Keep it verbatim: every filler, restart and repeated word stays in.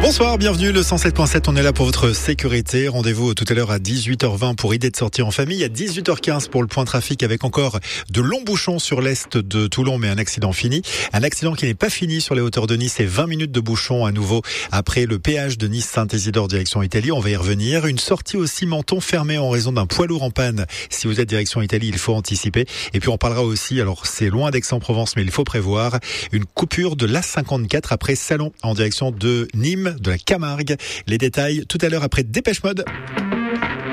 Bonsoir, bienvenue, le cent sept point sept, on est là pour votre sécurité. Rendez-vous tout à l'heure à dix-huit heures vingt pour idée de sortie en famille, à dix-huit heures quinze pour le point trafic avec encore de longs bouchons sur l'est de Toulon, mais un accident fini. Un accident qui n'est pas fini sur les hauteurs de Nice et vingt minutes de bouchons à nouveau après le péage de Nice-Saint-Isidore direction Italie. On va y revenir. Une sortie aussi Menton fermée en raison d'un poids lourd en panne. Si vous êtes direction Italie, il faut anticiper. Et puis on parlera aussi, alors c'est loin d'Aix-en-Provence, mais il faut prévoir une coupure de l'A cinquante-quatre après Salon en direction de Nîmes, de la Camargue. Les détails tout à l'heure après Dépêche Mode.